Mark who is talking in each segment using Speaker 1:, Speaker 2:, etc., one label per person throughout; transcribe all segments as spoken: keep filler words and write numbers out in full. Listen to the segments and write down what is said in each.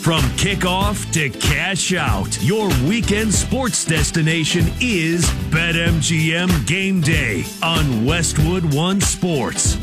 Speaker 1: From kickoff to cash out, your weekend sports destination is BetMGM Game Day on Westwood One Sports.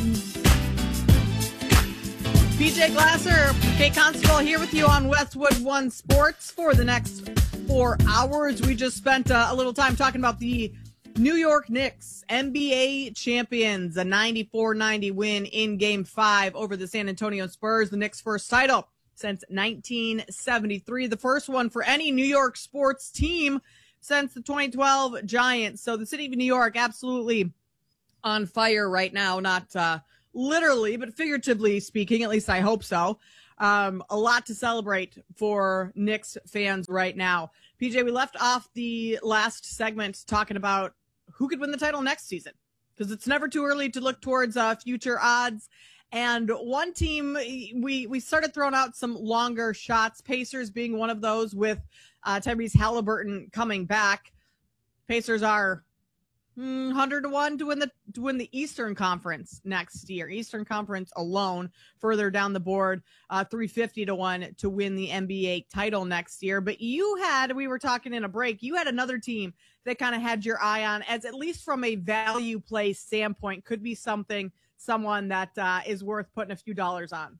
Speaker 2: P J Glasser, Kate Constable here with you on Westwood One Sports for the next four hours. We just spent uh, a little time talking about the New York Knicks, N B A champions, a ninety-four ninety win in Game five over the San Antonio Spurs, the Knicks' first title since nineteen seventy-three, the first one for any New York sports team since the twenty twelve Giants. So the city of New York absolutely on fire right now, not uh, literally, but figuratively speaking, at least I hope so. Um, a lot to celebrate for Knicks fans right now. P J, we left off the last segment talking about who could win the title next season, because it's never too early to look towards uh, future odds. And one team, we we started throwing out some longer shots, Pacers being one of those with uh, Tyrese Halliburton coming back. Pacers are mm, one hundred to one to win the to win the Eastern Conference next year. Eastern Conference alone, further down the board, uh, three fifty to one to win the N B A title next year. But you had, we were talking in a break, you had another team that kind of had your eye on, as at least from a value play standpoint, could be something, someone that uh, is worth putting a few dollars on.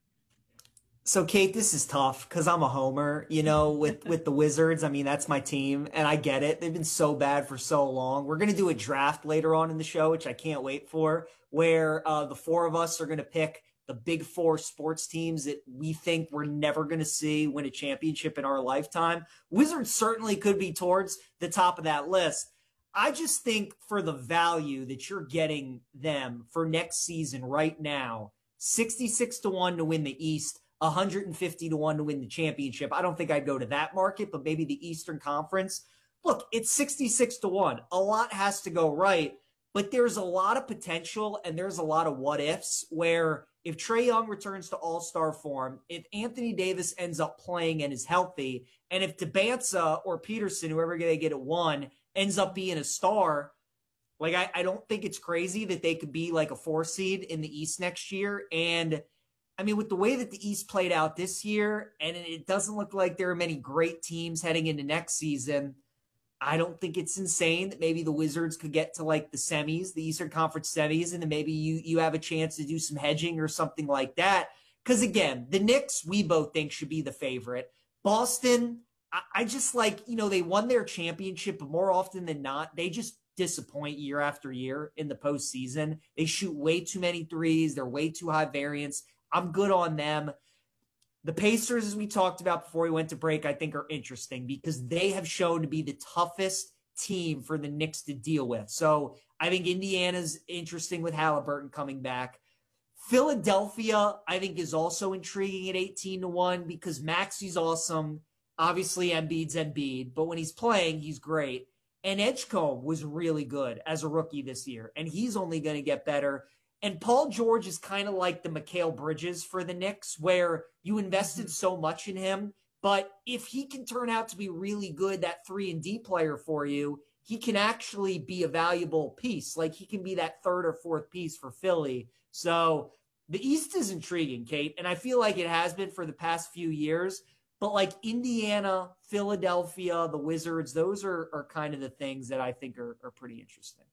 Speaker 3: So, Kate, this is tough because I'm a homer, you know, with, with the Wizards. I mean, that's my team, and I get it. They've been so bad for so long. We're going to do a draft later on in the show, which I can't wait for, where uh, the four of us are going to pick the big four sports teams that we think we're never going to see win a championship in our lifetime. Wizards certainly could be towards the top of that list. I just think for the value that you're getting them for next season right now, sixty-six to one to win the East, one hundred fifty to one to win the championship. I don't think I'd go to that market, but maybe the Eastern Conference. Look, it's sixty-six to one. A lot has to go right, but there's a lot of potential and there's a lot of what ifs where if Trae Young returns to all-star form, if Anthony Davis ends up playing and is healthy, and if Debanza or Peterson, whoever they get at one, ends up being a star, like I, I don't think it's crazy that they could be like a four seed in the East next year. And I mean, with the way that the East played out this year, and it doesn't look like there are many great teams heading into next season, I don't think it's insane that maybe the Wizards could get to like the semis, the Eastern Conference semis, and then maybe you you have a chance to do some hedging or something like that. Because again, the Knicks, we both think should be the favorite. Boston, I, I just like, you know, they won their championship, but more often than not, they just disappoint year after year in the postseason. They shoot way too many threes. They're way too high variance. I'm good on them. The Pacers, as we talked about before we went to break, I think are interesting because they have shown to be the toughest team for the Knicks to deal with. So I think Indiana's interesting with Halliburton coming back. Philadelphia, I think, is also intriguing at eighteen to one because Maxi's awesome. Obviously, Embiid's Embiid, but when he's playing, he's great. And Edgecombe was really good as a rookie this year, and he's only going to get better. And Paul George is kind of like the Mikal Bridges for the Knicks, where you invested so much in him. But if he can turn out to be really good, that three and D player for you, he can actually be a valuable piece. Like he can be that third or fourth piece for Philly. So the East is intriguing, Kate. And I feel like it has been for the past few years. But like Indiana, Philadelphia, the Wizards, those are, are kind of the things that I think are, are pretty interesting.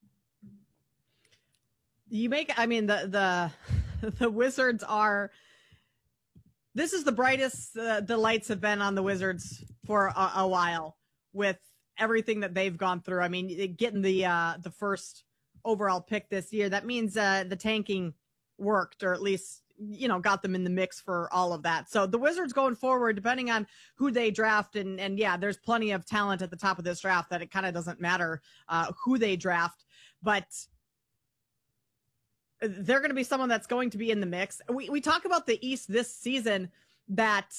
Speaker 2: You make, I mean, the, the, the Wizards are, this is the brightest uh, the lights have been on the Wizards for a, a while with everything that they've gone through. I mean, getting the, uh, the first overall pick this year, that means uh, the tanking worked, or at least, you know, got them in the mix for all of that. So the Wizards going forward, depending on who they draft, and, and yeah, there's plenty of talent at the top of this draft that it kind of doesn't matter uh, who they draft, but they're going to be someone that's going to be in the mix. We we talk about the East this season, that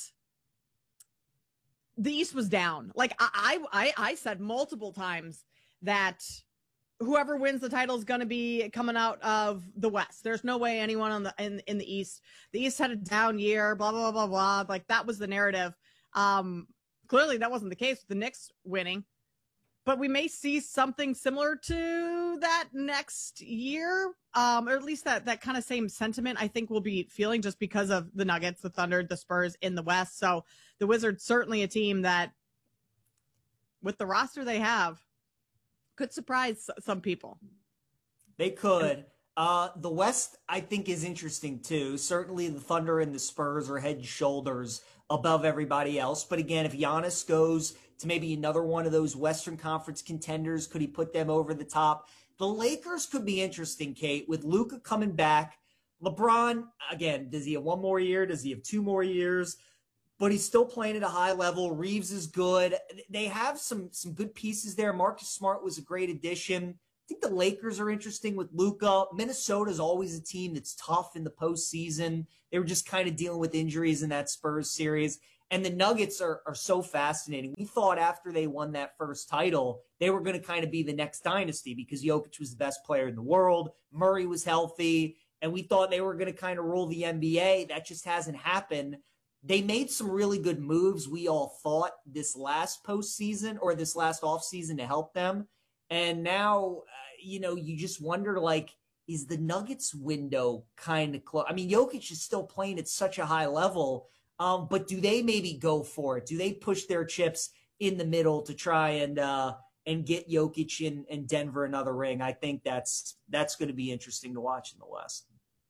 Speaker 2: the East was down. Like I I, I said multiple times that whoever wins the title is going to be coming out of the West. There's no way anyone on the in, in the East. The East had a down year, blah, blah, blah, blah. Like that was the narrative. Um, clearly that wasn't the case with the Knicks winning. But we may see something similar to into that next year, um, or at least that, that kind of same sentiment I think we'll be feeling just because of the Nuggets, the Thunder, the Spurs in the West. So the Wizards, certainly a team that with the roster they have could surprise some people.
Speaker 3: They could. Uh, the West, I think, is interesting too. Certainly the Thunder and the Spurs are head and shoulders above everybody else. But again, if Giannis goes to maybe another one of those Western Conference contenders, could he put them over the top? The Lakers could be interesting, Kate, with Luka coming back. LeBron, again, does he have one more year? Does he have two more years? But he's still playing at a high level. Reeves is good. They have some, some good pieces there. Marcus Smart was a great addition. I think the Lakers are interesting with Luka. Minnesota's always a team that's tough in the postseason. They were just kind of dealing with injuries in that Spurs series. And the Nuggets are, are so fascinating. We thought after they won that first title, they were going to kind of be the next dynasty because Jokic was the best player in the world. Murray was healthy. And we thought they were going to kind of rule the N B A. That just hasn't happened. They made some really good moves, we all thought, this last postseason or this last offseason to help them. And now, uh, you know, you just wonder, like, is the Nuggets window kind of close? I mean, Jokic is still playing at such a high level, um, but do they maybe go for it? Do they push their chips in the middle to try and uh, and get Jokic in, in Denver another ring? I think that's that's going to be interesting to watch in the West.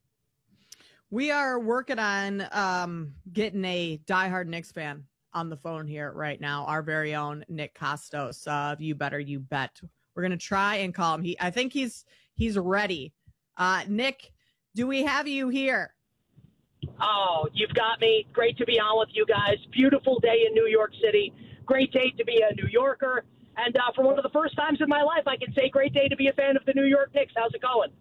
Speaker 2: We are working on um, getting a diehard Knicks fan on the phone here right now. Our very own Nick Kostos of You Better You Bet. We're gonna try and call him. He, I think he's he's ready. Uh, Nick, do we have you here?
Speaker 4: Oh, you've got me. Great to be on with you guys. Beautiful day in New York City. Great day to be a New Yorker. And uh, for one of the first times in my life, I can say great day to be a fan of the New York Knicks. How's it going?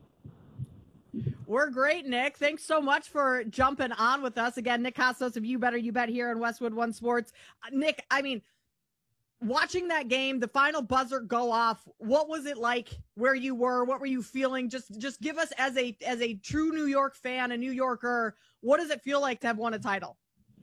Speaker 2: We're great, Nick. Thanks so much for jumping on with us. Again, Nick Kostos of You Better You Bet here on Westwood One Sports. Uh, Nick, I mean, watching that game, the final buzzer go off, what was it like where you were? What were you feeling? Just just give us, as a as a true New York fan, a New Yorker, what does it feel like to have won a title?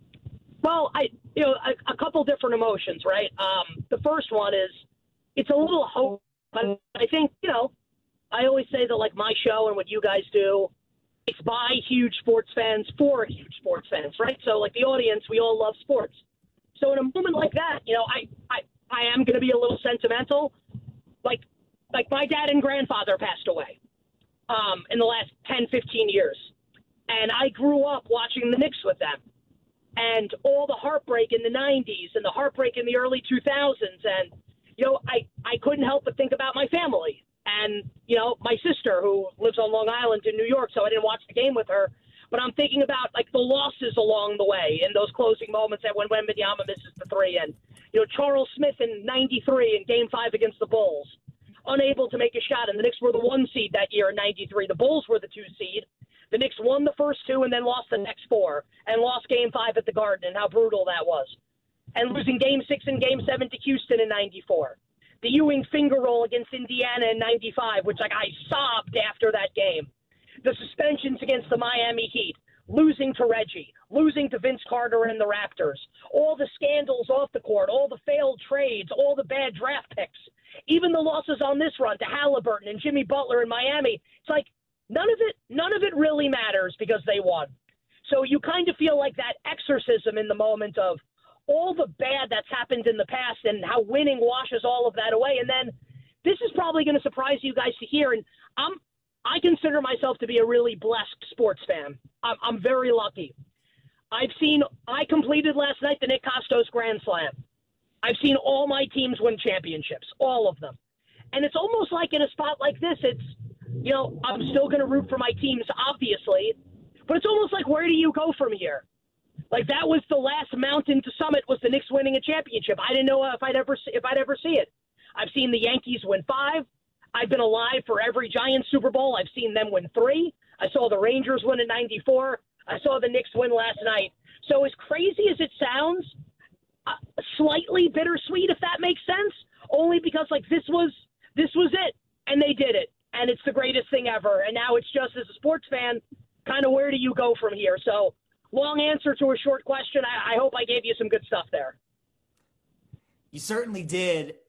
Speaker 4: Well, I you know, a, a couple different emotions, right? Um, the first one is it's a little hope, but I think, you know, I always say that, like, my show and what you guys do, it's by huge sports fans for huge sports fans, right? So, like, the audience, we all love sports. So in a moment like that, you know, I, I, I am going to be a little sentimental. Like, like my dad and grandfather passed away um, in the last ten, fifteen years. And I grew up watching the Knicks with them. And all the heartbreak in the nineties and the heartbreak in the early two thousands. And, you know, I, I couldn't help but think about my family. And, you know, my sister, who lives on Long Island in New York, so I didn't watch the game with her. But I'm thinking about, like, the losses along the way in those closing moments that when Wembanyama misses the three. And, you know, Charles Smith in ninety-three in Game five against the Bulls, unable to make a shot. And the Knicks were the one seed that year in ninety-three. The Bulls were the two seed. The Knicks won the first two and then lost the next four and lost Game five at the Garden, and how brutal that was. And losing Game six and Game seven to Houston in ninety-four. The Ewing finger roll against Indiana in ninety-five, which, like, I sobbed after that game. The suspensions against the Miami Heat, losing to Reggie, losing to Vince Carter and the Raptors, all the scandals off the court, all the failed trades, all the bad draft picks, even the losses on this run to Halliburton and Jimmy Butler in Miami. It's like none of it, none of it really matters because they won. So you kind of feel like that exorcism in the moment of all the bad that's happened in the past and how winning washes all of that away. And then this is probably going to surprise you guys to hear. And I'm, I consider myself to be a really blessed sports fan. I'm, I'm very lucky. I've seen, I completed last night the Nick Kostos Grand Slam. I've seen all my teams win championships, all of them. And it's almost like in a spot like this, it's, you know, I'm still going to root for my teams, obviously, but it's almost like, where do you go from here? Like, that was the last mountain to summit, was the Knicks winning a championship. I didn't know if I'd ever if I'd ever see it. I've seen the Yankees win five. I've been alive for every Giants Super Bowl. I've seen them win three. I saw the Rangers win in ninety-four. I saw the Knicks win last night. So as crazy as it sounds, uh, slightly bittersweet, if that makes sense, only because, like, this was this was it, and they did it, and it's the greatest thing ever. And now it's just, as a sports fan, kind of where do you go from here? So long answer to a short question. I, I hope I gave you some good stuff there.
Speaker 3: You certainly did.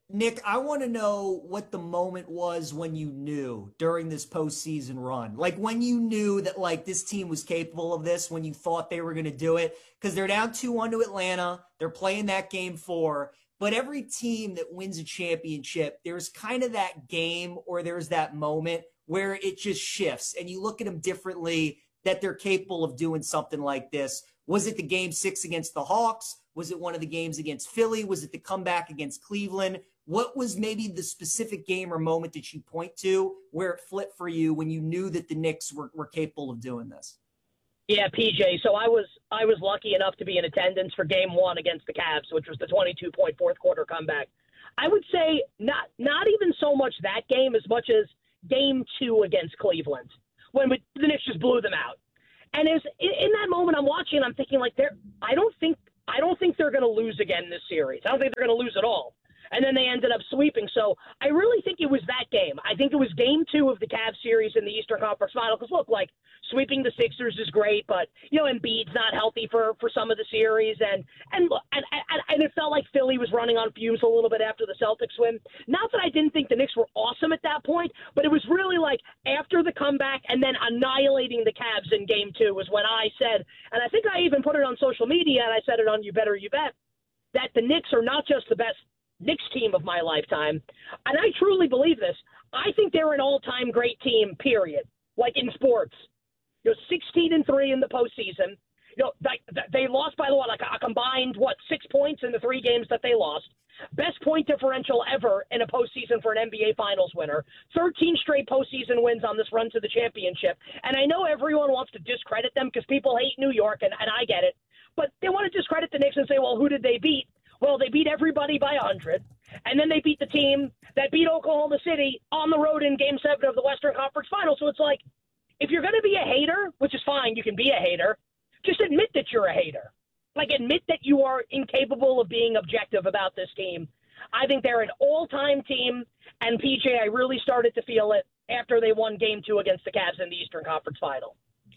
Speaker 3: Nick, I want to know what the moment was when you knew during this postseason run. Like when you knew that like this team was capable of this, when you thought they were going to do it. Because they're down two one to Atlanta. They're playing that game four. But every team that wins a championship, there's kind of that game or there's that moment where it just shifts. And you look at them differently, that they're capable of doing something like this. Was it the game six against the Hawks? Was it one of the games against Philly? Was it the comeback against Cleveland? What was maybe the specific game or moment that you point to where it flipped for you when you knew that the Knicks were, were capable of doing this?
Speaker 4: Yeah, P J. So I was I was lucky enough to be in attendance for Game One against the Cavs, which was the twenty-two point fourth quarter comeback. I would say not not even so much that game as much as Game Two against Cleveland, when we, the Knicks just blew them out. And as in, in that moment, I'm watching, I'm thinking like, they're I don't think I don't think they're going to lose again this series. I don't think they're going to lose at all. And then they ended up sweeping. So I really think it was that game. I think it was game two of the Cavs series in the Eastern Conference Final. Because, look, like, sweeping the Sixers is great, but, you know, Embiid's not healthy for, for some of the series. And and, and and and it felt like Philly was running on fumes a little bit after the Celtics win. Not that I didn't think the Knicks were awesome at that point, but it was really like after the comeback and then annihilating the Cavs in game two was when I said, and I think I even put it on social media, and I said it on You Better You Bet, that the Knicks are not just the best Knicks team of my lifetime, and I truly believe this. I think they're an all-time great team, period, like in sports. You know, sixteen and three in the postseason. You know, they, they lost by the way, like a combined, what, six points in the three games that they lost. Best point differential ever in a postseason for an N B A Finals winner. thirteen straight postseason wins on this run to the championship. And I know everyone wants to discredit them because people hate New York, and, and I get it. But they want to discredit the Knicks and say, well, who did they beat? Well, they beat everybody by one hundred, and then they beat the team that beat Oklahoma City on the road in Game seven of the Western Conference Finals. So it's like, if you're going to be a hater, which is fine, you can be a hater, just admit that you're a hater. Like, admit that you are incapable of being objective about this team. I think they're an all-time team, and P J, I really started to feel it after they won Game two against the Cavs in the Eastern Conference Final.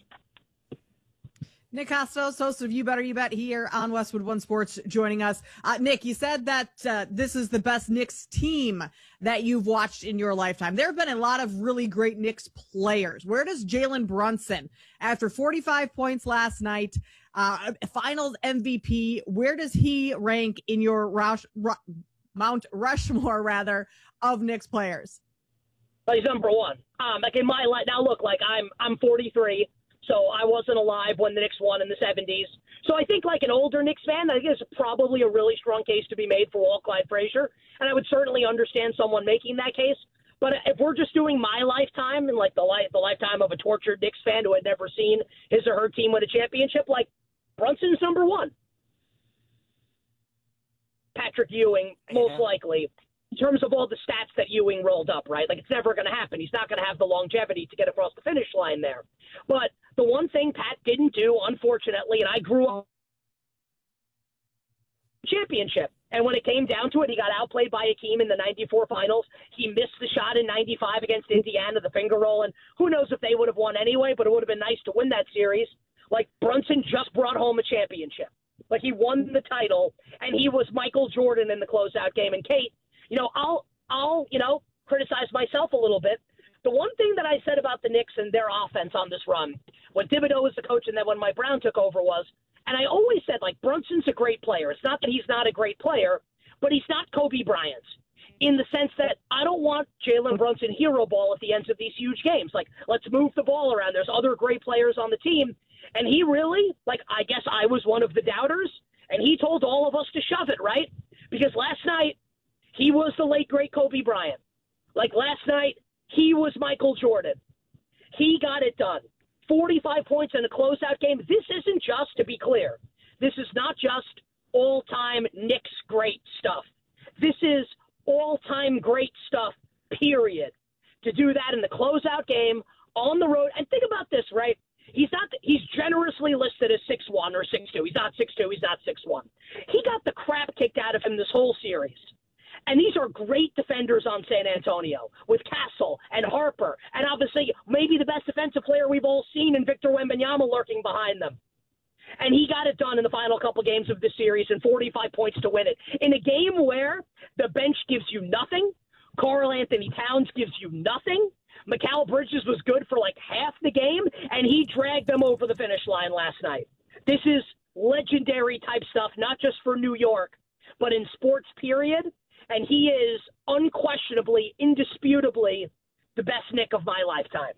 Speaker 2: Nick Kostos, host of You Better You Bet here on Westwood One Sports, joining us. Uh, Nick, you said that uh, this is the best Knicks team that you've watched in your lifetime. There have been a lot of really great Knicks players. Where does Jalen Brunson, after forty-five points last night, uh, Finals M V P, where does he rank in your Roush, Ru- Mount Rushmore, rather, of Knicks players?
Speaker 4: Well, he's number one. Um, like in my life, now look, like I'm I'm forty-three. So I wasn't alive when the Knicks won in the seventies. So I think like an older Knicks fan, I think there's probably a really strong case to be made for Walt Clyde Frazier. And I would certainly understand someone making that case. But if we're just doing my lifetime and like the life, the lifetime of a tortured Knicks fan who had never seen his or her team win a championship, like Brunson's number one. Patrick Ewing, most likely. In terms of all the stats that Ewing rolled up, right? Like, it's never going to happen. He's not going to have the longevity to get across the finish line there. But the one thing Pat didn't do, unfortunately, and I grew up championship. And when it came down to it, he got outplayed by Hakeem in the ninety-four finals. He missed the shot in ninety-five against Indiana, the finger roll. And who knows if they would have won anyway, but it would have been nice to win that series. Like, Brunson just brought home a championship. Like, he won the title, and he was Michael Jordan in the closeout game. And Kate, you know, I'll, I'll, you know, criticize myself a little bit. The one thing that I said about the Knicks and their offense on this run, when Thibodeau was the coach and then when Mike Brown took over was, and I always said, like, Brunson's a great player. It's not that he's not a great player, but he's not Kobe Bryant in the sense that I don't want Jalen Brunson hero ball at the ends of these huge games. Like, let's move the ball around. There's other great players on the team. And he really, like, I guess I was one of the doubters, and he told all of us to shove it, right? Because last night, he was the late, great Kobe Bryant. Like, last night, he was Michael Jordan. He got it done. forty-five points in a closeout game. This isn't just, to be clear, this is not just all-time Knicks great stuff. This is all-time great stuff, period. To do that in the closeout game, on the road. And think about this, right? He's not. He's generously listed as six one or six two. He's not six two. He's not six one. He got the crap kicked out of him this whole series. And these are great defenders on San Antonio with Castle and Harper. And obviously maybe the best defensive player we've all seen in Victor Wembanyama lurking behind them. And he got it done in the final couple games of this series and forty-five points to win it. In a game where The bench gives you nothing. Karl Anthony Towns gives you nothing. Mikal Bridges was good for like half the game, and he dragged them over the finish line last night. This is legendary type stuff, not just for New York, but in sports, period. And he is unquestionably, indisputably the best Knick of my lifetime.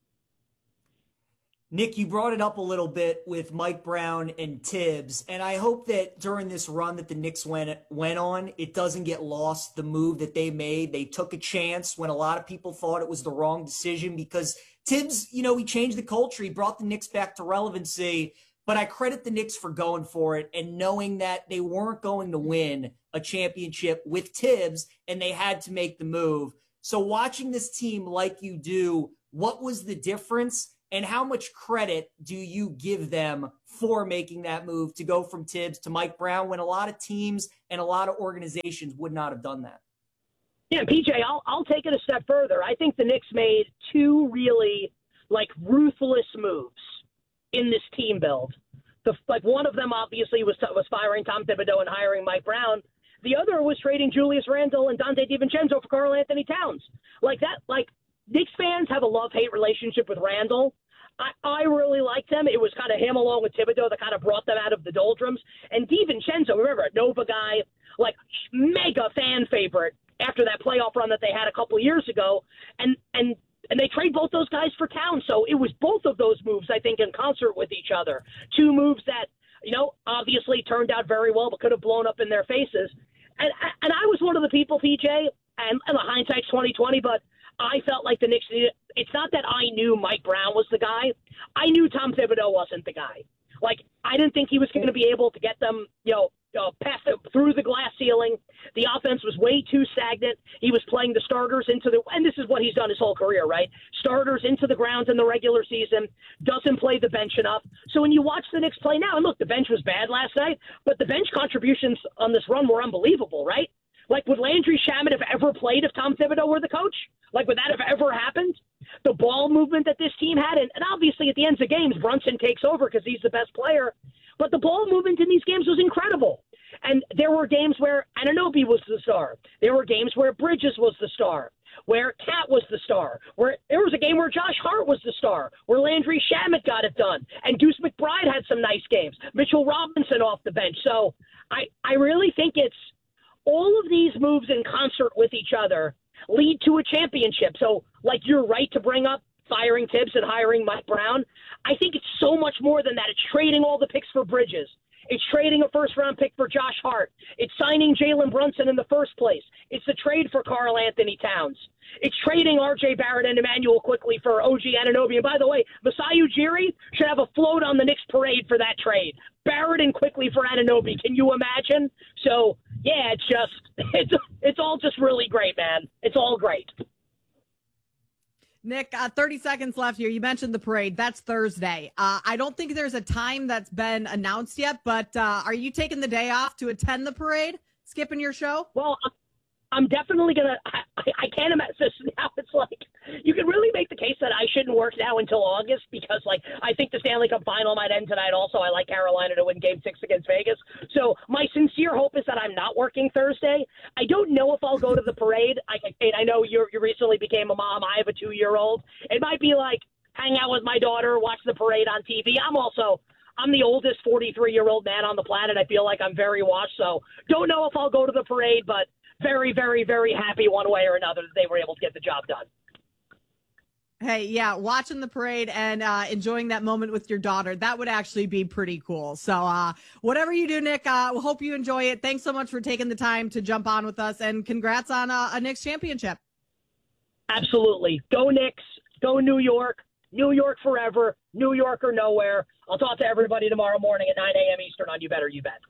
Speaker 3: Nick, you brought it up a little bit with Mike Brown and Tibbs, and I hope that during this run that the Knicks went went on, it doesn't get lost, the move that they made. They took a chance when a lot of people thought it was the wrong decision because Tibbs, you know, he changed the culture. He brought the Knicks back to relevancy, but I credit the Knicks for going for it and knowing that they weren't going to win a championship with Tibbs, and they had to make the move. So watching this team like you do, what was the difference? And how much credit do you give them for making that move to go from Tibbs to Mike Brown when a lot of teams and a lot of organizations would not have done that?
Speaker 4: Yeah, P J, I'll, I'll take it a step further. I think the Knicks made two really, like, ruthless moves in this team build. The, like, one of them, obviously, was, was firing Tom Thibodeau and hiring Mike Brown. The other was trading Julius Randle and Dante DiVincenzo for Karl Anthony Towns. Like that, like, Knicks fans have a love-hate relationship with Randle. I, I really liked him. It was kind of him along with Thibodeau that kind of brought them out of the doldrums. And DiVincenzo, remember, a Nova guy, like mega fan favorite after that playoff run that they had a couple of years ago. And and and they trade both those guys for Towns. So it was both of those moves, I think, in concert with each other. Two moves that, you know, obviously turned out very well but could have blown up in their faces. And, and I was one of the people, P J, and, and the hindsight's twenty twenty, but I felt like the Knicks needed – it's not that I knew Mike Brown was the guy. I knew Tom Thibodeau wasn't the guy. Like, I didn't think he was going to be able to get them, you know, uh, past the, through the glass ceiling. The offense was way too stagnant. He was playing the starters into the – and this is what he's done his whole career, right? Starters into the ground in the regular season, doesn't play the bench enough. So when you watch the Knicks play now – and look, the bench was bad last night, but the bench contributions on this run were unbelievable, right? Like, would Landry Shamet have ever played if Tom Thibodeau were the coach? Like, would that have ever happened? The ball movement that this team had, and, and obviously at the ends of games, Brunson takes over because he's the best player. But the ball movement in these games was incredible. And there were games where Anunoby was the star. There were games where Bridges was the star, where Cat was the star, where there was a game where Josh Hart was the star, where Landry Shamet got it done, and Deuce McBride had some nice games. Mitchell Robinson off the bench. So I, I really think it's all of these moves in concert with each other lead to a championship. So, like, you're right to bring up firing Tibbs and hiring Mike Brown. I think it's so much more than that. It's trading all the picks for Bridges. It's trading a first-round pick for Josh Hart. It's signing Jalen Brunson in the first place. It's the trade for Karl Anthony Towns. It's trading R J Barrett and Emmanuel Quickly for O G Anunoby. And by the way, Masai Ujiri should have a float on the Knicks parade for that trade. Barrett and Quickly for Anunoby. Can you imagine? So, yeah, it's just, it's, it's all just really great, man. It's all great.
Speaker 2: Nick, uh, thirty seconds left here. You mentioned the parade. That's Thursday. Uh, I don't think there's a time that's been announced yet, but uh, are you taking the day off to attend the parade? Skipping your show?
Speaker 4: Well, I'm definitely going to – I can't imagine this now. It's like you can really make the case that I shouldn't work now until August because, like, I think the Stanley Cup final might end tonight also. I like Carolina to win game six against Vegas. So my sincere hope is that I'm not working Thursday. I don't know if I'll go to the parade. I, I know you're, you recently became a mom. I have a two-year-old. It might be like hang out with my daughter, watch the parade on T V. I'm also – I'm the oldest forty-three-year-old man on the planet. I feel like I'm very washed. So don't know if I'll go to the parade, but very, very, very happy one way or another that they were able to get the job done.
Speaker 2: Hey, yeah, watching the parade and uh, enjoying that moment with your daughter, that would actually be pretty cool. So uh, whatever you do, Nick, uh, we hope you enjoy it. Thanks so much for taking the time to jump on with us, and congrats on uh, a Knicks championship.
Speaker 4: Absolutely. Go Knicks. Go New York. New York forever. New York or nowhere. I'll talk to everybody tomorrow morning at nine a.m. Eastern on You Better You Bet.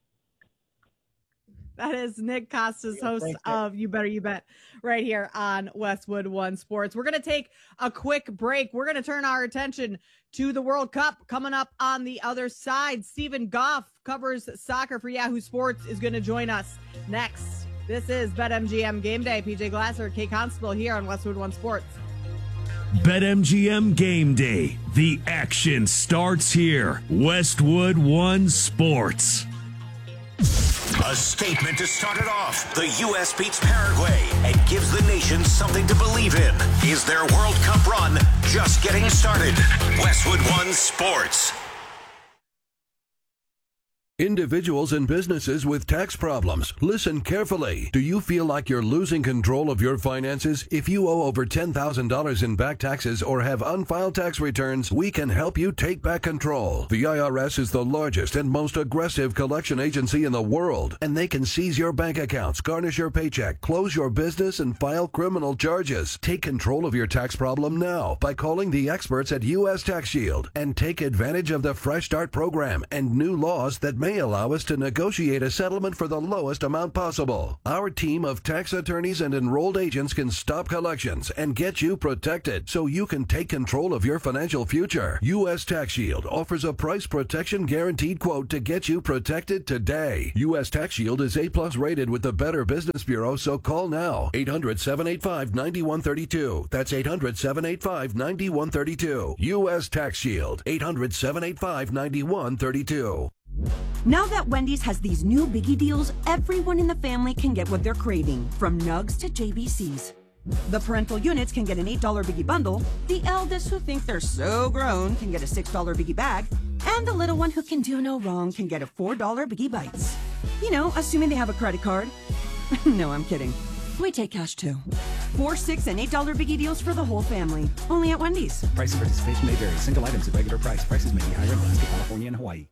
Speaker 2: That is Nick Kostos, host of You Better You Bet, right here on Westwood One Sports. We're going to take a quick break. We're going to turn our attention to the World Cup coming up on the other side. Stephen Goff covers soccer for Yahoo Sports, is going to join us next. This is BetMGM Game Day. P J Glasser, Kate Constable here on Westwood One Sports.
Speaker 1: BetMGM Game Day. The action starts here. Westwood One Sports.
Speaker 5: A statement to start it off. The U S beats Paraguay and gives the nation something to believe in. Is their World Cup run just getting started? Westwood One Sports.
Speaker 6: Individuals and businesses with tax problems, listen carefully. Do you feel like you're losing control of your finances? If you owe over ten thousand dollars in back taxes or have unfiled tax returns, we can help you take back control. The I R S is the largest and most aggressive collection agency in the world, and they can seize your bank accounts, garnish your paycheck, close your business, and file criminal charges. Take control of your tax problem now by calling the experts at U S Tax Shield and take advantage of the Fresh Start program and new laws that may allow us to negotiate a settlement for the lowest amount possible. Our team of tax attorneys and enrolled agents can stop collections and get you protected so you can take control of your financial future. U S Tax Shield offers a price protection guaranteed quote to get you protected today. U S Tax Shield is A plus rated with the Better Business Bureau, so call now. eight hundred, seven eight five, nine one three two. That's eight hundred, seven eight five, nine one three two. U S Tax Shield. eight hundred, seven eight five, nine one three two.
Speaker 7: Now that Wendy's has these new biggie deals, everyone in the family can get what they're craving, from nugs to J B Cs. The parental units can get an eight dollar biggie bundle, the eldest who think they're so grown can get a six dollar biggie bag, and the little one who can do no wrong can get a four dollar biggie bites. You know, assuming they have a credit card. No, I'm kidding. We take cash too. Four, six, and eight dollar biggie deals for the whole family. Only at Wendy's.
Speaker 8: Price and participation may vary. Single items at regular price. Prices may be higher in Alaska, California, and Hawaii.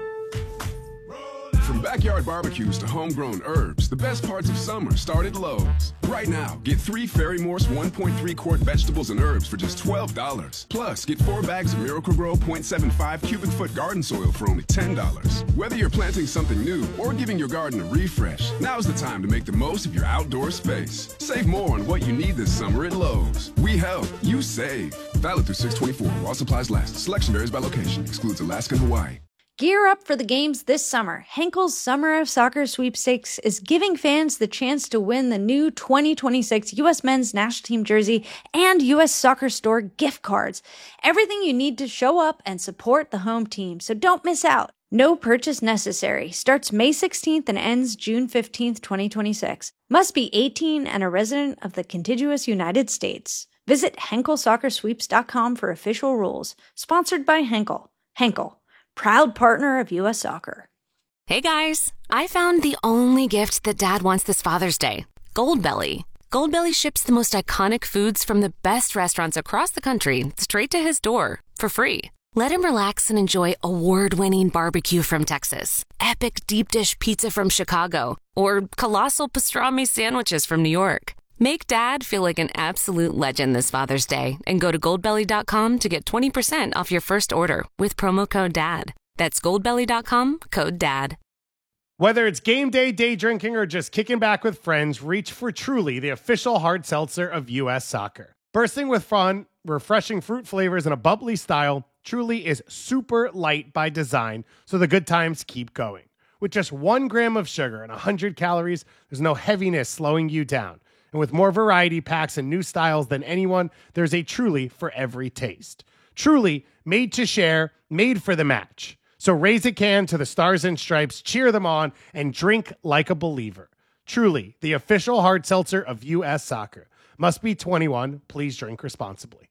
Speaker 9: From backyard barbecues to homegrown herbs, the best parts of summer start at Lowe's. Right now, get three Fairy Morse one point three quart vegetables and herbs for just twelve dollars. Plus, get four bags of Miracle-Gro zero point seven five cubic foot garden soil for only ten dollars. Whether you're planting something new or giving your garden a refresh, now's the time to make the most of your outdoor space. Save more on what you need this summer at Lowe's. We help, you save. Valid through six twenty-four while supplies last. Selection varies by location. Excludes Alaska and Hawaii.
Speaker 10: Gear up for the games this summer. Henkel's Summer of Soccer Sweepstakes is giving fans the chance to win the new twenty twenty-six U S Men's National Team jersey and U S Soccer Store gift cards. Everything you need to show up and support the home team, so don't miss out. No purchase necessary. Starts May sixteenth and ends June fifteenth, twenty twenty-six. Must be eighteen and a resident of the contiguous United States. Visit Henkel Soccer Sweeps dot com for official rules. Sponsored by Henkel. Henkel, proud partner of U S Soccer.
Speaker 11: Hey guys, I found the only gift that Dad wants this Father's Day. Goldbelly. Goldbelly ships the most iconic foods from the best restaurants across the country straight to his door for free. Let him relax and enjoy award-winning barbecue from Texas, epic deep dish pizza from Chicago, or colossal pastrami sandwiches from New York. Make Dad feel like an absolute legend this Father's Day and go to goldbelly dot com to get twenty percent off your first order with promo code DAD. That's goldbelly dot com, code DAD.
Speaker 12: Whether it's game day, day drinking, or just kicking back with friends, reach for Truly, the official hard seltzer of U S Soccer. Bursting with fun, refreshing fruit flavors, and a bubbly style, Truly is super light by design, so the good times keep going. With just one gram of sugar and one hundred calories, there's no heaviness slowing you down. And with more variety packs and new styles than anyone, there's a Truly for every taste. Truly, made to share, made for the match. So raise a can to the Stars and Stripes, cheer them on, and drink like a believer. Truly, the official hard seltzer of U S Soccer. Must be twenty-one. Please drink responsibly.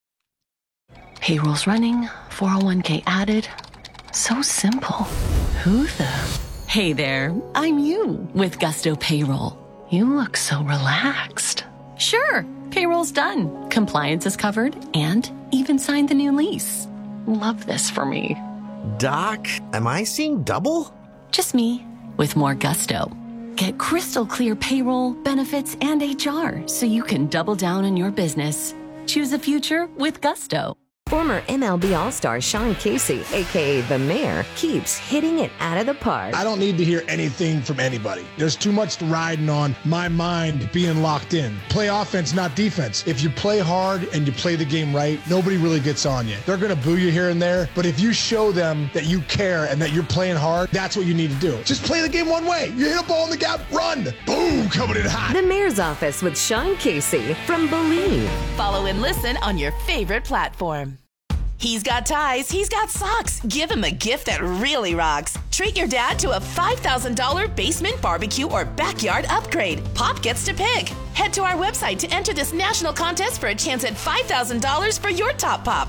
Speaker 13: Payroll's running, four oh one k added. So simple. Who the? Hey there, I'm you with Gusto Payroll. You look so relaxed. Sure, payroll's done. Compliance is covered and even signed the new lease. Love this for me.
Speaker 14: Doc, am I seeing double?
Speaker 13: Just me with more gusto. Get crystal clear payroll, benefits, and H R so you can double down on your business. Choose a future with Gusto.
Speaker 15: Former M L B All-Star Sean Casey, a k a. The Mayor, keeps hitting it out of the park.
Speaker 16: I don't need to hear anything from anybody. There's too much riding on my mind being locked in. Play offense, not defense. If you play hard and you play the game right, nobody really gets on you. They're going to boo you here and there, but if you show them that you care and that you're playing hard, that's what you need to do. Just play the game one way. You hit a ball in the gap, run. Boom, coming in hot.
Speaker 15: The Mayor's Office with Sean Casey from Believe.
Speaker 17: Follow and listen on your favorite platform. He's got ties, he's got socks. Give him a gift that really rocks. Treat your dad to a five thousand dollars basement barbecue or backyard upgrade. Pop gets to pick. Head to our website to enter this national contest for a chance at five thousand dollars for your top pop.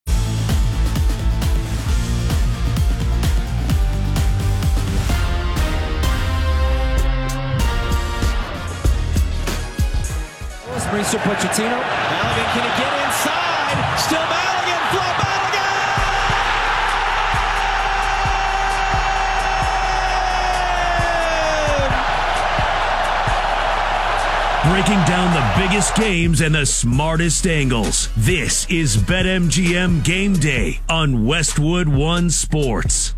Speaker 18: Mauricio Pochettino. Balogun, can he get inside? Still Balogun, Flo Balogun!
Speaker 1: Breaking down the biggest games and the smartest angles. This is BetMGM Game Day on Westwood One Sports.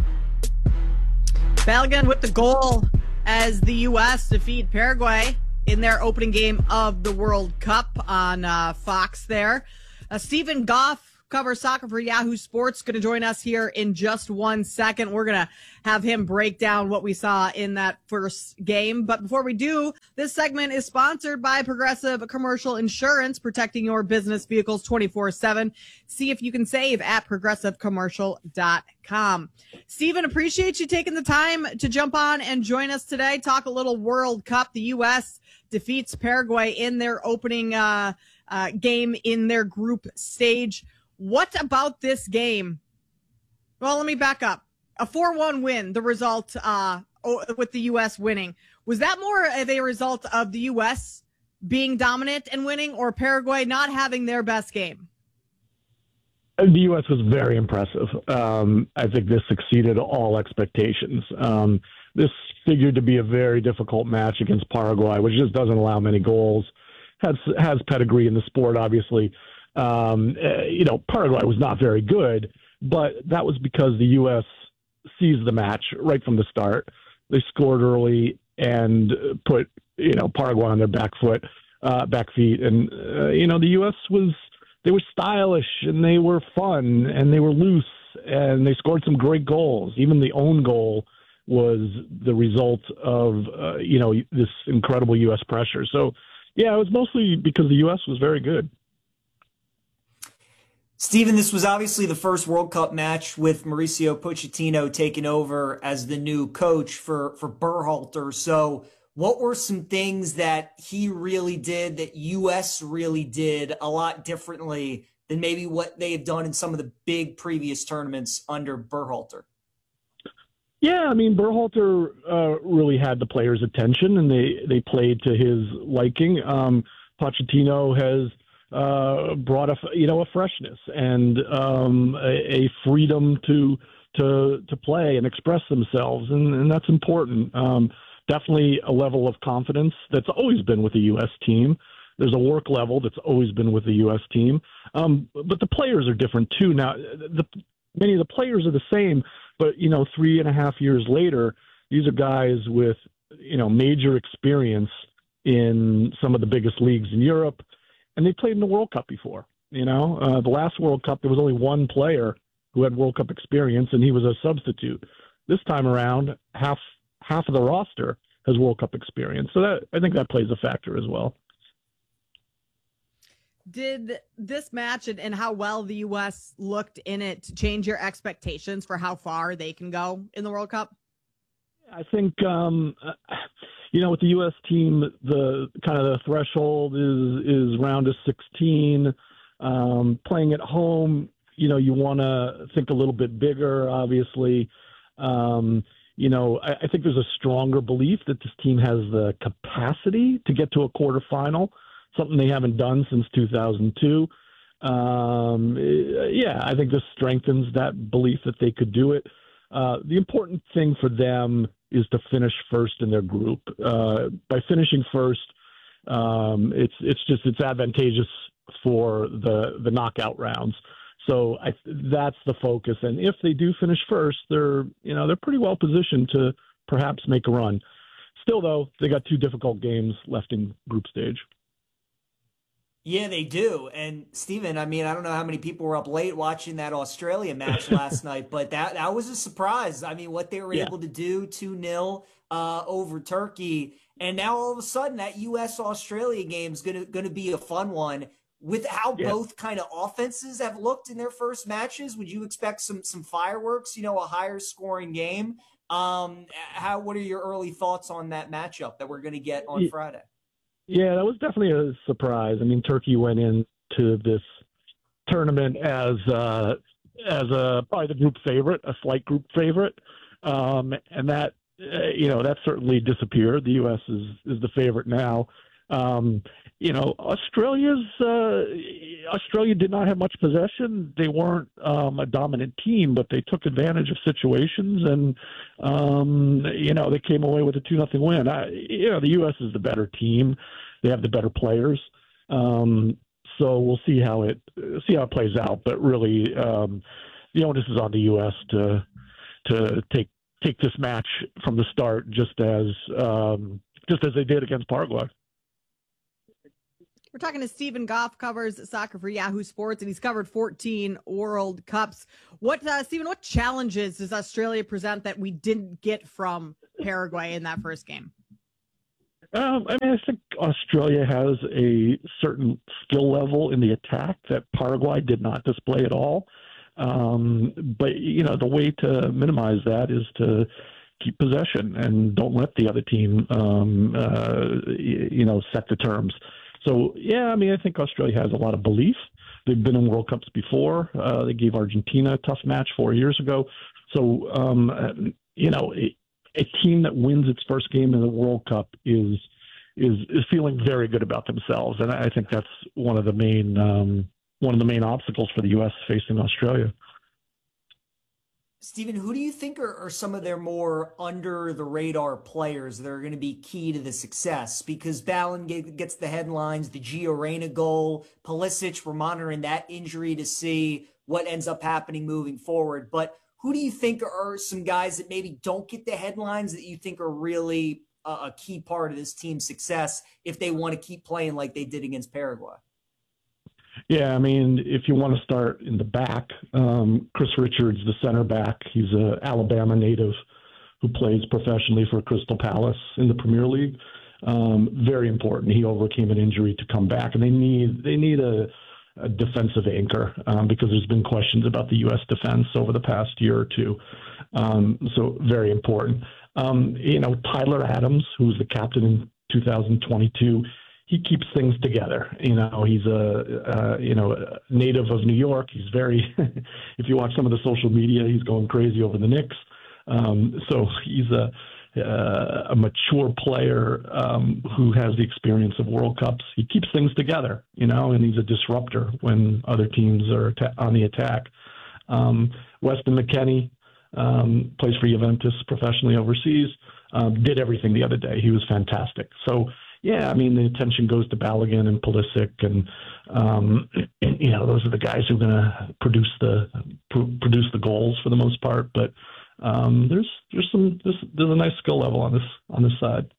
Speaker 2: Balogun with the goal as the U S defeat Paraguay in their opening game of the World Cup on uh, Fox there. Uh, Stephen Goff covers soccer for Yahoo Sports, going to join us here in just one second. We're going to have him break down what we saw in that first game. But before we do, this segment is sponsored by Progressive Commercial Insurance, protecting your business vehicles twenty-four seven. See if you can save at progressive commercial dot com. Stephen, appreciate you taking the time to jump on and join us today. Talk a little World Cup. The U S defeats Paraguay in their opening uh, uh, game in their group stage. What about this game? Well, let me back up. A four one win, the result uh, with the U S winning. Was that more of a result of the U S being dominant and winning, or Paraguay not having their best game?
Speaker 19: The U S was very impressive. Um, I think this exceeded all expectations. Um, this figured to be a very difficult match against Paraguay, which just doesn't allow many goals. Has has pedigree in the sport, obviously. Um, uh, you know, Paraguay was not very good, but that was because the U S seized the match right from the start. They scored early and put, you know, Paraguay on their back foot, uh, back feet. And, uh, you know, the U S was, they were stylish and they were fun and they were loose and they scored some great goals. Even the own goal was the result of, uh, you know, this incredible U S pressure. So, yeah, it was mostly because the U S was very good.
Speaker 3: Stephen, this was obviously the first World Cup match with Mauricio Pochettino taking over as the new coach for, for Berhalter. So what were some things that he really did, that U S really did a lot differently than maybe what they have done in some of the big previous tournaments under Berhalter?
Speaker 19: Yeah, I mean, Berhalter uh, really had the players' attention, and they, they played to his liking. Um, Pochettino has uh, brought a you know a freshness and um, a, a freedom to to to play and express themselves, and, and that's important. Um, definitely a level of confidence that's always been with the U S team. There's a work level that's always been with the U S team, um, but the players are different too. Now, the, many of the players are the same. But, you know, three and a half years later, these are guys with, you know, major experience in some of the biggest leagues in Europe, and they played in the World Cup before. You know, uh, the last World Cup, there was only one player who had World Cup experience, and he was a substitute. This time around, half half of the roster has World Cup experience. So that I think that plays a factor as well.
Speaker 2: Did this match and, and how well the U S looked in it change your expectations for how far they can go in the World Cup?
Speaker 19: I think, um, you know, with the U S team, the kind of the threshold is, is round of sixteen. Um, playing at home, you know, you want to think a little bit bigger, obviously. Um, you know, I, I think there's a stronger belief that this team has the capacity to get to a quarterfinal, something they haven't done since two thousand two. Um, yeah, I think this strengthens that belief that they could do it. Uh, the important thing for them is to finish first in their group. Uh, by finishing first, um, it's it's just it's advantageous for the the knockout rounds. So I, that's the focus. And if they do finish first, they're you know they're pretty well positioned to perhaps make a run. Still, though, they got two difficult games left in group stage.
Speaker 3: Yeah, they do. And Stephen, I mean, I don't know how many people were up late watching that Australia match last night, but that, that was a surprise. I mean, what they were yeah. able to do two nil uh, over Turkey. And now all of a sudden that U S Australia game is going to going to be a fun one. with how
Speaker 19: Yeah.
Speaker 3: both kind of offenses have looked in their first matches, would you expect some some fireworks, you know, a higher scoring game? Um, how what are your early thoughts on that matchup that we're going to get on
Speaker 19: Yeah.
Speaker 3: Friday?
Speaker 19: Yeah, that was definitely a surprise. I mean, Turkey went into this tournament as uh, as a probably the group favorite, a slight group favorite, um, and that uh, you know that certainly disappeared. The U S is is the favorite now. Um, you know, Australia's uh, Australia did not have much possession. They weren't um, a dominant team, but they took advantage of situations, and um, you know they came away with a two nothing win. I, you know, the U S is the better team. They have the better players. Um, so we'll see how it see how it plays out. But really, um, the onus is on the U S to to take take this match from the start, just as um, just as they did against Paraguay.
Speaker 2: We're talking to Stephen Goff, covers soccer for Yahoo Sports, and he's covered fourteen World Cups. What, uh, Stephen, what challenges does Australia present that we didn't get from Paraguay in that first game?
Speaker 19: Um, I mean, I think Australia has a certain skill level in the attack that Paraguay did not display at all. Um, but, you know, the way to minimize that is to keep possession and don't let the other team, um, uh, you know, set the terms. So, yeah, I mean, I think Australia has a lot of belief. They've been in World Cups before. Uh, they gave Argentina a tough match four years ago. So, um, you know, a, a team that wins its first game in the World Cup is is is feeling very good about themselves, and I think that's one of the main um, one of the main obstacles for the U S facing Australia.
Speaker 3: Stephen, who do you think are, are some of their more under-the-radar players that are going to be key to the success? Because Ballin gets the headlines, the Gio Reyna goal, Pulisic, we're monitoring that injury to see what ends up happening moving forward. But who do you think are some guys that maybe don't get the headlines that you think are really a, a key part of this team's success if they want to keep playing like they did against Paraguay?
Speaker 19: Yeah, I mean, if you want to start in the back, um, Chris Richards, the center back, he's an Alabama native who plays professionally for Crystal Palace in the Premier League. Um, very important. He overcame an injury to come back, and they need they need a, a defensive anchor um, because there's been questions about the U S defense over the past year or two. Um, so very important. Um, you know, Tyler Adams, who's the captain in two thousand twenty-two. He keeps things together. You know, he's a, uh, you know, a native of New York. He's very, if you watch some of the social media, he's going crazy over the Knicks. Um, so he's a, uh, a mature player um, who has the experience of World Cups. He keeps things together, you know, and he's a disruptor when other teams are atta- on the attack. Um, Weston McKennie um, plays for Juventus professionally overseas, um, did everything the other day. He was fantastic. So, yeah, I mean, the attention goes to Balogun and Pulisic, and, um, and you know, those are the guys who are going to produce the pr- produce the goals for the most part. But um, there's there's some there's, there's a nice skill level on this on this side.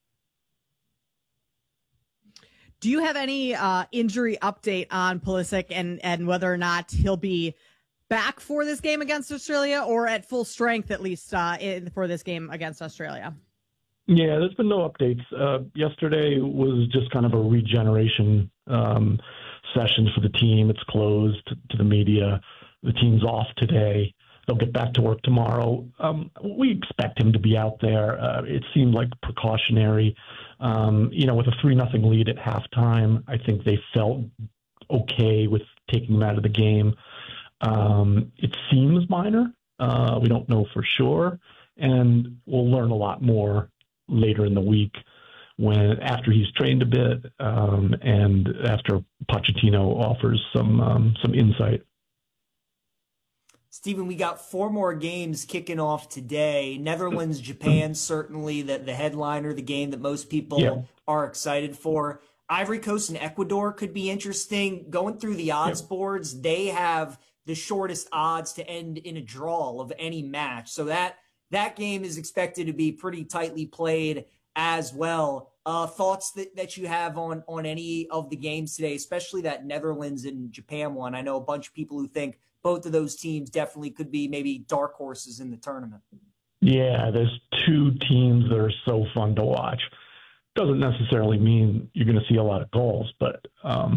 Speaker 2: Do you have any uh, injury update on Pulisic and and whether or not he'll be back for this game against Australia, or at full strength at least uh, in, for this game against Australia?
Speaker 19: Yeah, there's been no updates. Uh, yesterday was just kind of a regeneration um, session for the team. It's closed to the media. The team's off today. They'll get back to work tomorrow. Um, we expect him to be out there. Uh, it seemed like precautionary. Um, you know, with a three nothing lead at halftime, I think they felt okay with taking him out of the game. Um, it seems minor. Uh, we don't know for sure. And we'll learn a lot more later in the week when after he's trained a bit um, and after Pochettino offers some um, some insight.
Speaker 3: Stephen, we got four more games kicking off today. Netherlands, Japan, certainly the, the headliner, the game that most people yeah. are excited for. Ivory Coast and Ecuador could be interesting. Going through the odds yeah. boards, they have the shortest odds to end in a draw of any match. So that That game is expected to be pretty tightly played as well. Uh, thoughts that, that you have on, on any of the games today, especially that Netherlands and Japan one? I know a bunch of people who think both of those teams definitely could be maybe dark horses in the tournament.
Speaker 19: Yeah, there's two teams that are so fun to watch. Doesn't necessarily mean you're going to see a lot of goals, but um,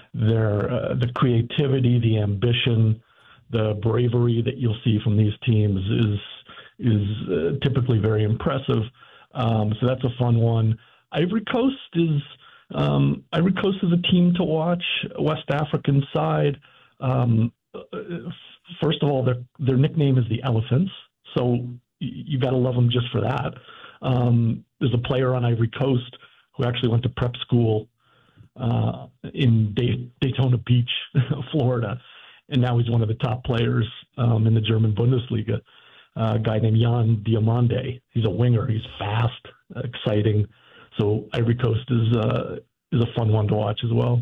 Speaker 19: their uh, the creativity, the ambition, the bravery that you'll see from these teams is is uh, typically very impressive. Um, so that's a fun one. Ivory Coast is um, Ivory Coast is a team to watch. West African side. Um, first of all, their their nickname is the Elephants, so you got to love them just for that. Um, there's a player on Ivory Coast who actually went to prep school uh, in Day- Daytona Beach, Florida, and now he's one of the top players um, in the German Bundesliga. Uh, a guy named Jan Diomande. He's a winger. He's fast, exciting. So Ivory Coast is uh, is a fun one to watch as well.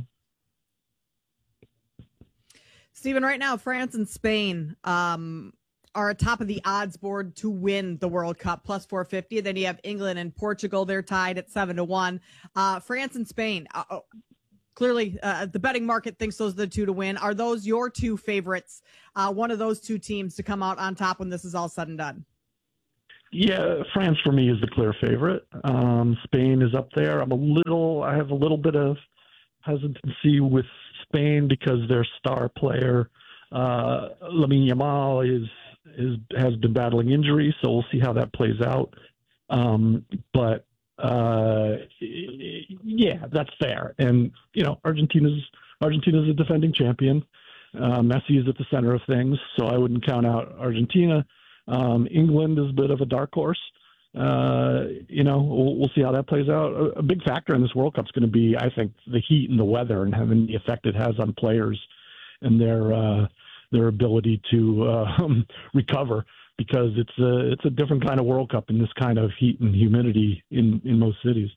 Speaker 2: Stephen, right now, France and Spain um, are atop of the odds board to win the World Cup, plus four fifty. Then you have England and Portugal. They're tied at seven to one. Uh, France and Spain, uh, oh, clearly uh, the betting market thinks those are the two to win. Are those your two favorites, uh, one of those two teams to come out on top when this is all said and done?
Speaker 19: Yeah, France for me is the clear favorite. Um, Spain is up there. I'm a little, I have a little bit of hesitancy with Spain because their star player, uh, Lamine Yamal, is, is has been battling injury, so we'll see how that plays out. Um, but uh, yeah, that's fair. And you know, Argentina's Argentina's a defending champion. Uh, Messi is at the center of things, so I wouldn't count out Argentina. Um, England is a bit of a dark horse. Uh, you know, we'll, we'll see how that plays out. A, a big factor in this World Cup is going to be, I think, the heat and the weather and having the effect it has on players and their uh, their ability to uh, recover, because it's a it's a different kind of World Cup in this kind of heat and humidity in, in most cities.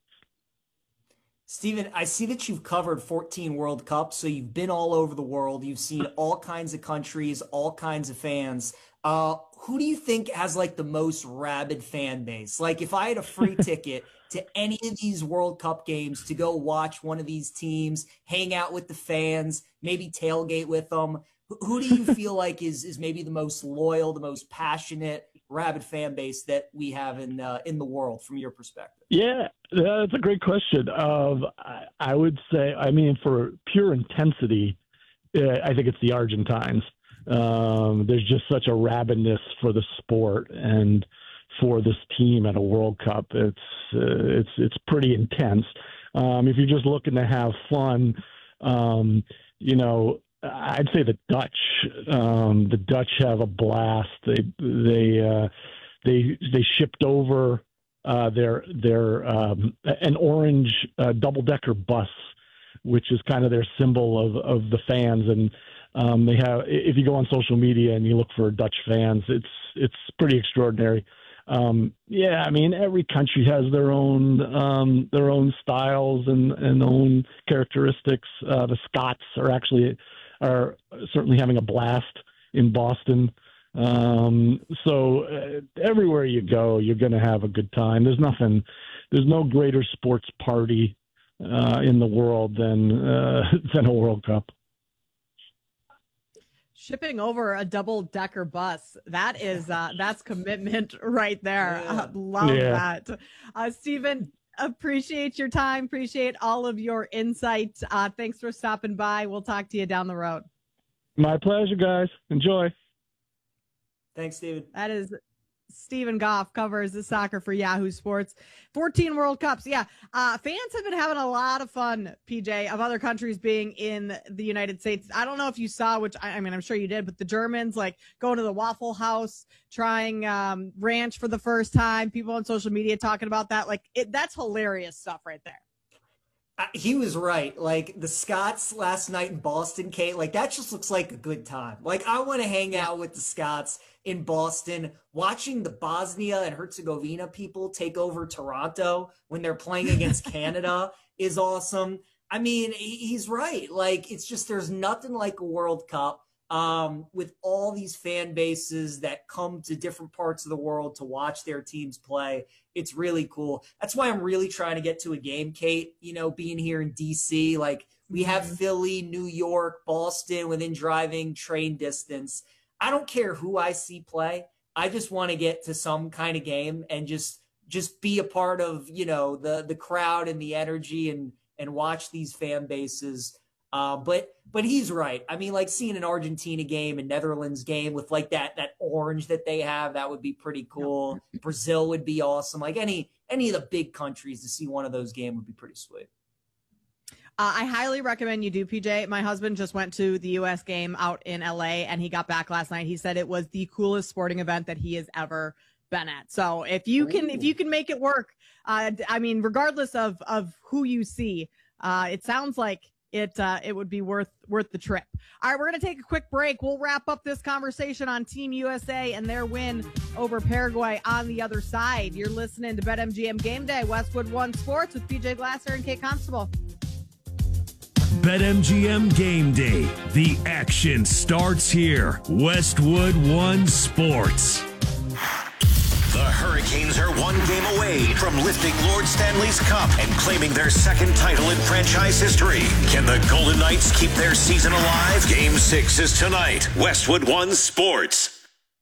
Speaker 3: Steven, I see that you've covered fourteen World Cups, so you've been all over the world. You've seen all kinds of countries, all kinds of fans. Uh, who do you think has like the most rabid fan base? Like if I had a free ticket to any of these World Cup games to go watch one of these teams, hang out with the fans, maybe tailgate with them, who do you feel like is is maybe the most loyal, the most passionate, rabid fan base that we have in uh, in the world from your perspective?
Speaker 19: Yeah, that's a great question. Um, I, I would say, I mean, for pure intensity, uh, I think it's the Argentines. Um, there's just such a rabidness for the sport and for this team at a World Cup. It's uh, it's it's pretty intense. Um, if you're just looking to have fun, um, you know, I'd say the Dutch. Um, the Dutch have a blast. They they uh, they they shipped over uh, their their um, an orange uh, double decker bus, which is kind of their symbol of of the fans. And um, they have, if you go on social media and you look for Dutch fans, it's it's pretty extraordinary. Um, yeah, I mean, every country has their own um, their own styles and and own characteristics. Uh, the Scots are actually are certainly having a blast in Boston. Um, so uh, everywhere you go, you're going to have a good time. There's nothing, there's no greater sports party uh, in the world than uh, than a World Cup.
Speaker 2: Shipping over a double decker bus. That is, uh, that's commitment right there.
Speaker 3: Yeah.
Speaker 2: Uh, love
Speaker 19: Yeah.
Speaker 2: that. Uh, Stephen, appreciate your time. Appreciate all of your insights. Uh, thanks for stopping by. We'll talk to you down the road.
Speaker 19: My pleasure, guys. Enjoy.
Speaker 3: Thanks, Steven.
Speaker 2: That is Stephen Goff, covers the soccer for Yahoo Sports. fourteen World Cups. Yeah. Uh, fans have been having a lot of fun, P J, of other countries being in the United States. I don't know if you saw, which I, I mean, I'm sure you did, but the Germans like going to the Waffle House, trying um, ranch for the first time. People on social media talking about that. Like it, that's hilarious stuff right there.
Speaker 3: Uh, he was right. Like the Scots last night in Boston, Kate, like that just looks like a good time. Like I want to hang out with the Scots in Boston, watching the Bosnia and Herzegovina people take over Toronto when they're playing against Canada is awesome. I mean, he, he's right. Like it's just, there's nothing like a World Cup um, with all these fan bases that come to different parts of the world to watch their teams play. It's really cool. That's why I'm really trying to get to a game, Kate, you know, being here in D C, like we have mm-hmm. Philly, New York, Boston within driving train distance. I don't care who I see play. I just want to get to some kind of game and just, just be a part of, you know, the, the crowd and the energy and, and watch these fan bases. Uh, but but he's right. I mean, like seeing an Argentina game, a Netherlands game with like that that orange that they have, that would be pretty cool. Brazil would be awesome. Like any any of the big countries to see one of those games would be pretty sweet.
Speaker 2: Uh, I highly recommend you do, P J. My husband just went to the U S game out in L A, and he got back last night. He said it was the coolest sporting event that he has ever been at. So if you can, Ooh. if you can make it work, uh, I mean, regardless of of who you see, uh, it sounds like it uh, it would be worth worth the trip. All right, we're gonna take a quick break. We'll wrap up this conversation on Team U S A and their win over Paraguay on the other side. You're listening to BetMGM Game Day, Westwood One Sports with P J Glasser and Kate Constable.
Speaker 1: BetMGM Game Day. The action starts here. Westwood One Sports.
Speaker 5: The Hurricanes are one game away from lifting Lord Stanley's Cup and claiming their second title in franchise history. Can the Golden Knights keep their season alive? Game six is tonight. Westwood One Sports.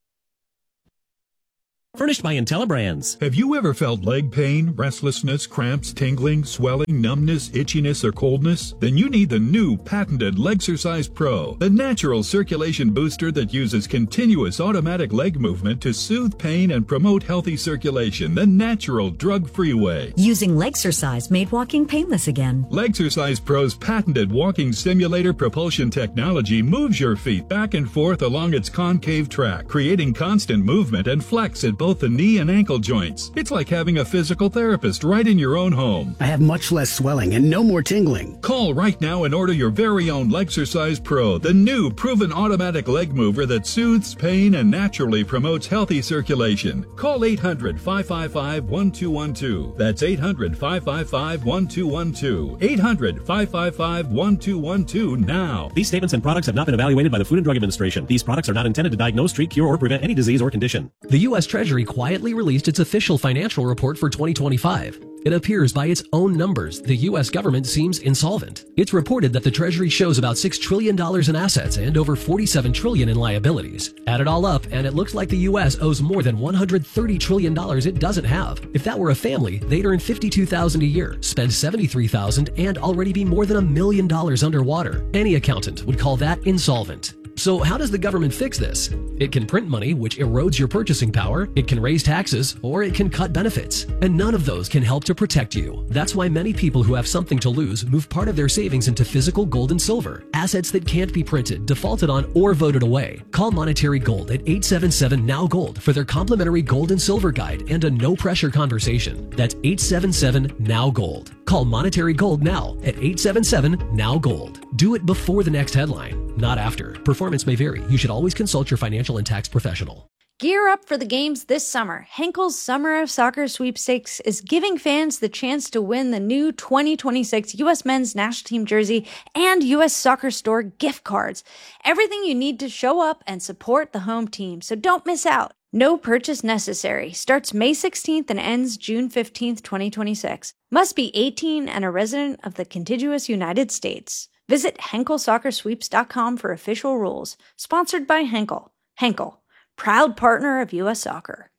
Speaker 20: Furnished by IntelliBrands.
Speaker 21: Have you ever felt leg pain, restlessness, cramps, tingling, swelling, numbness, itchiness, or coldness? Then you need the new patented Legsercise Pro, the natural circulation booster that uses continuous automatic leg movement to soothe pain and promote healthy circulation the natural, drug-free way.
Speaker 22: Using Legsercise made walking painless again.
Speaker 21: Legsercise Pro's patented walking simulator propulsion technology moves your feet back and forth along its concave track, creating constant movement and flex at both the knee and ankle joints. It's like having a physical therapist right in your own home.
Speaker 23: I have much less swelling and no more tingling.
Speaker 21: Call right now and order your very own Legsercise Pro, the new proven automatic leg mover that soothes pain and naturally promotes healthy circulation. Call eight hundred, five five five, one two one two. That's eight hundred, five five five, one two one two. eight hundred, five five five, one two one two now.
Speaker 20: These statements and products have not been evaluated by the Food and Drug Administration. These products are not intended to diagnose, treat, cure, or prevent any disease or condition.
Speaker 24: The U S Treasury quietly released its official financial report for twenty twenty-five. It appears by its own numbers, the U S government seems insolvent. It's reported that the Treasury shows about six trillion dollars in assets and over forty-seven trillion dollars in liabilities. Add it all up, and it looks like the U S owes more than one hundred thirty trillion dollars it doesn't have. If that were a family, they'd earn fifty-two thousand dollars a year, spend seventy-three thousand dollars, and already be more than a million dollars underwater. Any accountant would call that insolvent. So how does the government fix this? It can print money, which erodes your purchasing power, it can raise taxes, or it can cut benefits. And none of those can help to protect you. That's why many people who have something to lose move part of their savings into physical gold and silver, assets that can't be printed, defaulted on, or voted away. Call Monetary Gold at eight seven seven, N O W Gold for their complimentary gold and silver guide and a no-pressure conversation. That's eight seven seven, N O W Gold. Call Monetary Gold now at eight seven seven, N O W Gold. Do it before the next headline, not after. Performance may vary. You should always consult your financial and tax professional.
Speaker 10: Gear up for the games this summer. Henkel's Summer of Soccer Sweepstakes is giving fans the chance to win the new twenty twenty-six U S Men's National Team jersey and U S Soccer Store gift cards. Everything you need to show up and support the home team, so don't miss out. No purchase necessary. Starts May sixteenth and ends June fifteenth, twenty twenty-six. Must be eighteen and a resident of the contiguous United States. Visit Henkel Soccer Sweeps dot com for official rules. Sponsored by Henkel. Henkel, proud partner of U S Soccer.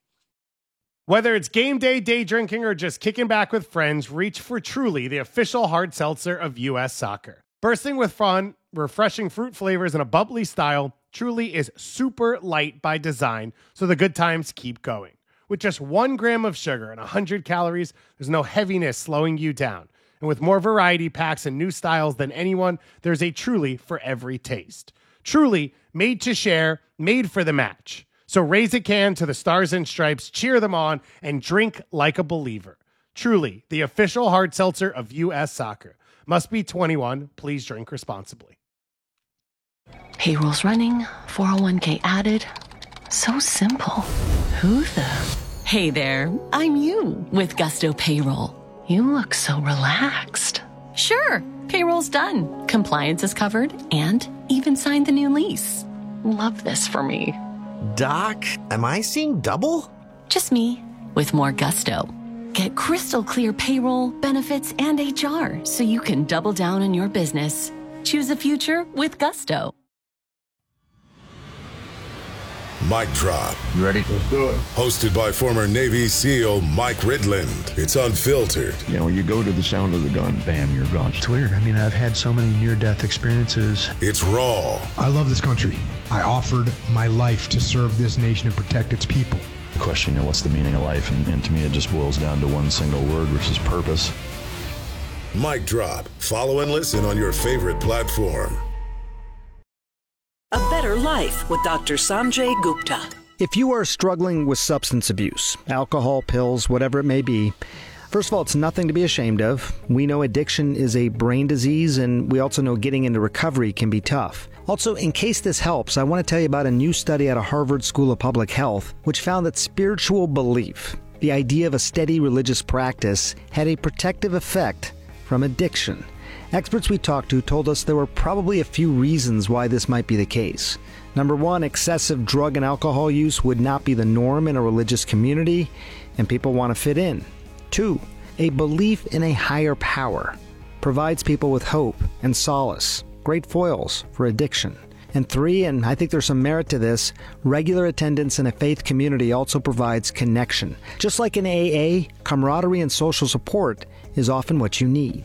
Speaker 12: Whether it's game day, day drinking, or just kicking back with friends, reach for Truly, the official hard seltzer of U S Soccer. Bursting with fun, refreshing fruit flavors, and a bubbly style, Truly is super light by design, so the good times keep going. With just one gram of sugar and one hundred calories, there's no heaviness slowing you down. And with more variety packs and new styles than anyone, there's a Truly for every taste. Truly, made to share, made for the match. So raise a can to the Stars and Stripes, cheer them on, and drink like a believer. Truly, the official hard seltzer of U S Soccer. Must be twenty-one. Please drink responsibly.
Speaker 13: Payroll's running, four oh one k added. So simple. Who the? Hey there, I'm you with Gusto Payroll. You look so relaxed. Sure, payroll's done. Compliance is covered and even signed the new lease. Love this for me.
Speaker 14: Doc, am I seeing double?
Speaker 13: Just me with more gusto. Get crystal clear payroll, benefits, and H R so you can double down on your business. Choose a future with Gusto.
Speaker 4: Mic Drop.
Speaker 6: You ready? Let's do it.
Speaker 4: Hosted by former Navy SEAL Mike Ridland. It's unfiltered.
Speaker 6: You know, when you go to the sound of the gun, bam, you're gone.
Speaker 7: It's weird. I mean, I've had so many near-death experiences.
Speaker 4: It's raw.
Speaker 16: I love this country. I offered my life to serve this nation and protect its people.
Speaker 6: The question, you know, what's the meaning of life? And, and to me, it just boils down to one single word, which is purpose.
Speaker 4: Mic Drop. Follow and listen on your favorite platform.
Speaker 8: A Better Life with Doctor Sanjay Gupta.
Speaker 25: If you are struggling with substance abuse, alcohol, pills, whatever it may be, first of all, it's nothing to be ashamed of. We know addiction is a brain disease, and we also know getting into recovery can be tough. Also, in case this helps, I want to tell you about a new study out of Harvard School of Public Health, which found that spiritual belief, the idea of a steady religious practice, had a protective effect from addiction. Experts we talked to told us there were probably a few reasons why this might be the case. Number one, excessive drug and alcohol use would not be the norm in a religious community, and people want to fit in. Two, a belief in a higher power provides people with hope and solace, great foils for addiction. And three, and I think there's some merit to this, regular attendance in a faith community also provides connection. Just like in A A, camaraderie and social support is often what you need.